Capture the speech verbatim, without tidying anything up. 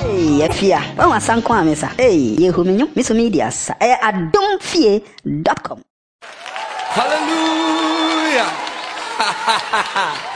Hey, Fia, I want some kwame sa. Hey, you who me miss media sa. Eh, adom fie dot com. Hallelujah.